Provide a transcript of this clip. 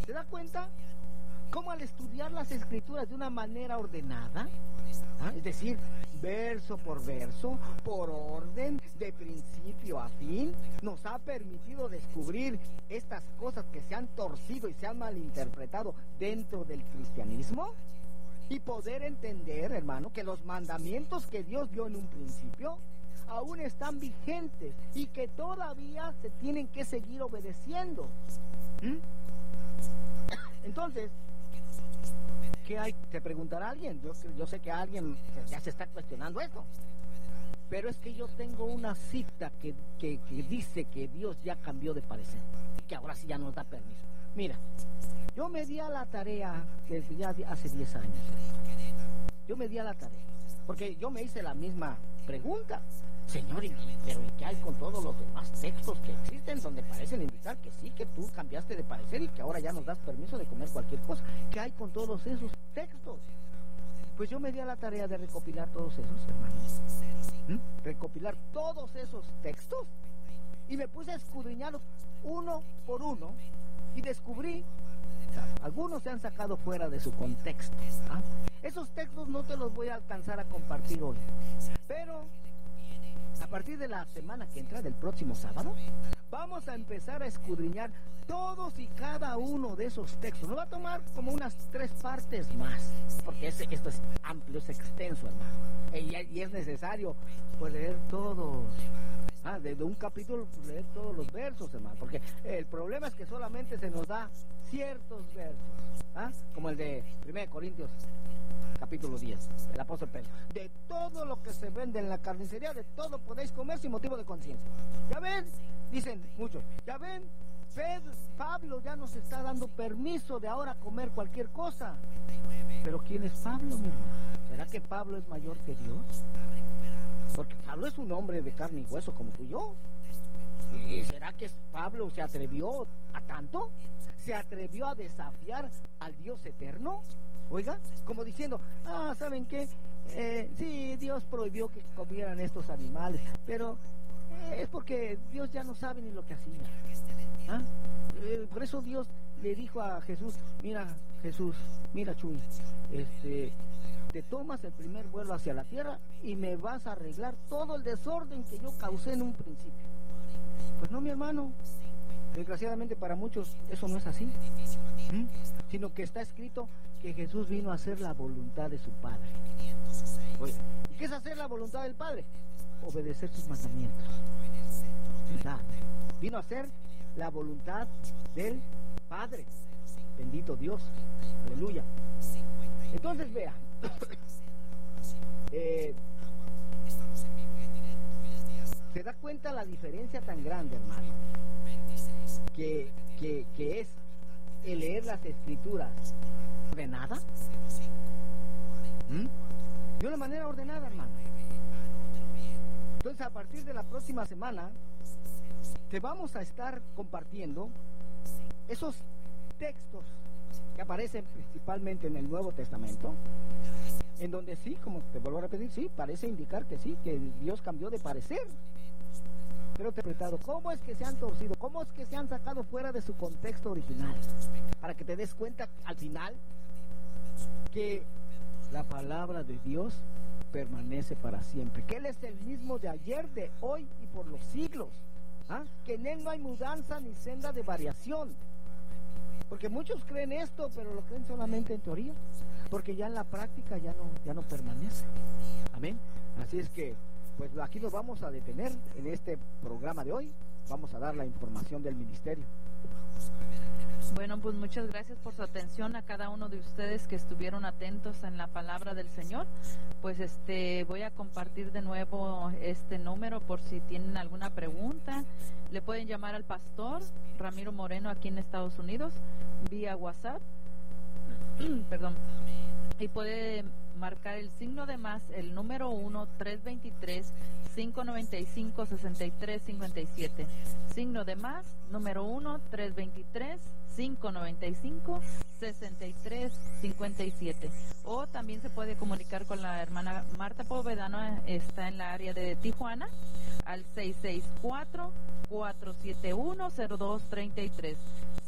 ¿Se da cuenta? Cómo al estudiar las Escrituras de una manera ordenada, es decir, verso por verso, por orden, de principio a fin, nos ha permitido descubrir estas cosas que se han torcido y se han malinterpretado dentro del cristianismo, y poder entender, hermano, que los mandamientos que Dios dio en un principio aún están vigentes y que todavía se tienen que seguir obedeciendo. Entonces, ¿qué hay? Te preguntará alguien. Yo sé que alguien ya se está cuestionando esto. Pero es que yo tengo una cita que dice que Dios ya cambió de parecer y que ahora sí ya nos da permiso. Mira, yo me di a la tarea desde ya hace 10 años. Yo me di a la tarea porque yo me hice la misma pregunta. Señor, pero ¿y qué hay con todos los demás textos que existen donde parecen indicar que sí, que tú cambiaste de parecer y que ahora ya nos das permiso de comer cualquier cosa? ¿Qué hay con todos esos textos? Pues yo me di a la tarea de recopilar todos esos, hermanos. Recopilar todos esos textos y me puse a escudriñarlos uno por uno y descubrí, algunos se han sacado fuera de su contexto. Esos textos no te los voy a alcanzar a compartir hoy, pero a partir de la semana que entra, del próximo sábado, vamos a empezar a escudriñar todos y cada uno de esos textos. Nos va a tomar como unas 3 partes más, porque esto es amplio, es extenso, hermano. Y es necesario pues leer todos. De un capítulo leer todos los versos, hermano, porque el problema es que solamente se nos da ciertos versos, como el de 1 Corintios capítulo 10, el apóstol Pedro: de todo lo que se vende en la carnicería, de todo podéis comer sin motivo de conciencia. Ya ven, dicen muchos, ya ven, Pablo ya nos está dando permiso de ahora comer cualquier cosa. Pero ¿quién es Pablo, mi hermano? ¿Será que Pablo es mayor que Dios? Porque Pablo es un hombre de carne y hueso como tú y yo. ¿Y será que Pablo se atrevió a tanto? ¿Se atrevió a desafiar al Dios eterno? Oiga, como diciendo, ¿saben qué? Sí, Dios prohibió que comieran estos animales, pero es porque Dios ya no sabe ni lo que hacía. Por eso Dios le dijo a Jesús: mira Chuy, te tomas el primer vuelo hacia la tierra y me vas a arreglar todo el desorden que yo causé en un principio. Pues no, mi hermano, desgraciadamente para muchos eso no es así, sino que está escrito que Jesús vino a hacer la voluntad de su Padre. Oye, ¿y qué es hacer la voluntad del Padre? Obedecer sus mandamientos. Vino a hacer la voluntad del Padre. Bendito Dios, aleluya. Entonces vea, ¿se da cuenta la diferencia tan grande, hermano? Que es el leer las Escrituras ordenada, de una manera ordenada, hermano. Entonces, a partir de la próxima semana te vamos a estar compartiendo esos textos que aparecen principalmente en el Nuevo Testamento, en donde sí, como te vuelvo a repetir, sí, parece indicar que sí, que Dios cambió de parecer. Pero te he preguntado, ¿cómo es que se han torcido? ¿Cómo es que se han sacado fuera de su contexto original? Para que te des cuenta al final que la palabra de Dios permanece para siempre, que Él es el mismo de ayer, de hoy y por los siglos, que en Él no hay mudanza ni senda de variación. Porque muchos creen esto, pero lo creen solamente en teoría, porque ya en la práctica ya no permanece. Amén. Así es que pues aquí nos vamos a detener en este programa de hoy. Vamos a dar la información del ministerio. Bueno, pues muchas gracias por su atención a cada uno de ustedes que estuvieron atentos en la palabra del Señor. Pues voy a compartir de nuevo este número por si tienen alguna pregunta. Le pueden llamar al pastor Ramiro Moreno aquí en Estados Unidos vía WhatsApp. Perdón. Y puede marcar el signo de más, el número 1-323-595-6357. Signo de más, número 1-323-595-6357. O también se puede comunicar con la hermana Marta Povedano, está en la área de Tijuana, al 664-471-0233.